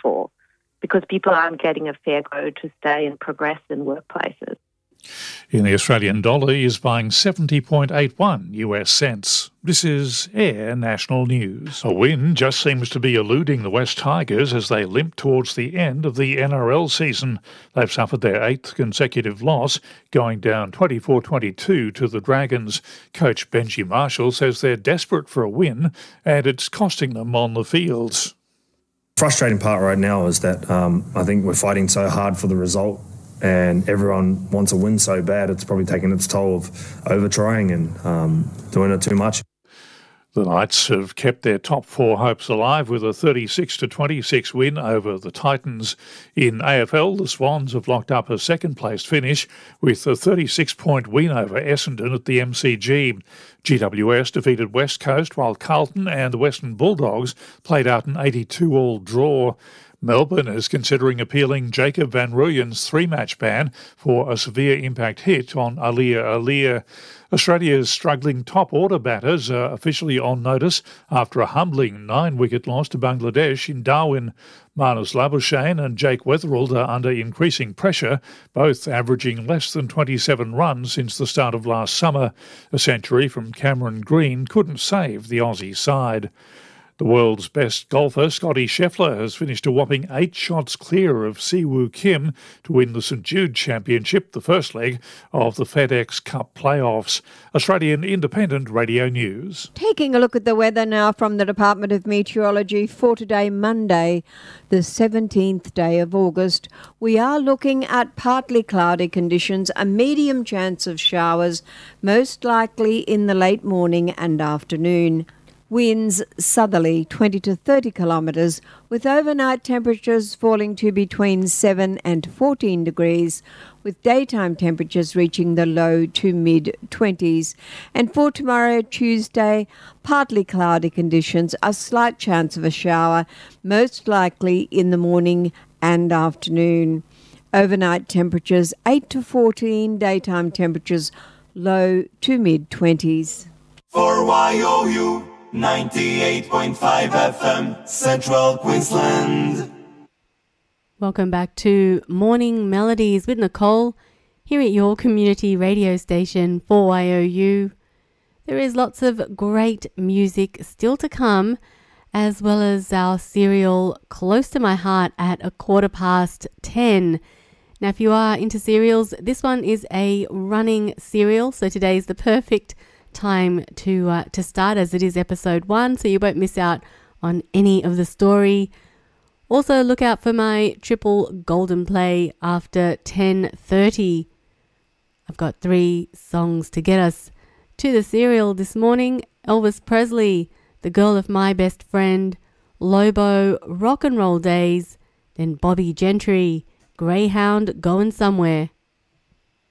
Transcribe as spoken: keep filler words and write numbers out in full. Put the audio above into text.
for, because people aren't getting a fair go to stay and progress in workplaces. In the Australian dollar is buying seventy point eight one U S cents. This is Air National News. A win just seems to be eluding the West Tigers as they limp towards the end of the N R L season. They've suffered their eighth consecutive loss, going down twenty-four twenty-two to the Dragons. Coach Benji Marshall says they're desperate for a win and it's costing them on the fields. Frustrating part right now is that um, I think we're fighting so hard for the result, and everyone wants a win so bad it's probably taking its toll of over-trying and um, doing it too much. The Knights have kept their top four hopes alive with a thirty-six to twenty-six win over the Titans. In A F L, the Swans have locked up a second-place finish with a thirty-six point win over Essendon at the M C G. G W S defeated West Coast while Carlton and the Western Bulldogs played out an eighty-two all draw. Melbourne is considering appealing Jacob van Rooyen's three-match ban for a severe impact hit on Aliir Aliir. Australia's struggling top-order batters are officially on notice after a humbling nine-wicket loss to Bangladesh in Darwin. Marnus Labuschagne and Jake Weatherald are under increasing pressure, both averaging less than twenty-seven runs since the start of last summer. A century from Cameron Green couldn't save the Aussie side. The world's best golfer, Scotty Scheffler, has finished a whopping eight shots clear of Siwoo Kim to win the St Jude Championship, the first leg of the FedEx Cup playoffs. Australian Independent Radio News. Taking a look at the weather now from the Department of Meteorology for today, Monday, the seventeenth day of August. We are looking at partly cloudy conditions, a medium chance of showers, most likely in the late morning and afternoon. Winds southerly twenty to thirty kilometres, with overnight temperatures falling to between seven and fourteen degrees, with daytime temperatures reaching the low to mid-twenties. And for tomorrow, Tuesday, partly cloudy conditions, a slight chance of a shower, most likely in the morning and afternoon. Overnight temperatures eight to fourteen, daytime temperatures low to mid-twenties. For Y O U ninety-eight point five F M, Central Queensland. Welcome back to Morning Melodies with Nicole here at your community radio station for Y O U. There is lots of great music still to come, as well as our serial Close to My Heart at a quarter past ten. Now, if you are into serials, this one is a running serial, so today is the perfect time to uh, to start, as it is episode one, so you won't miss out on any of the story. Also, look out for my triple golden play after ten thirty. I've got three songs to get us to the serial this morning. Elvis Presley, The Girl of My Best Friend, Lobo, Rock and Roll Days, then Bobby Gentry, Greyhound, Going Somewhere.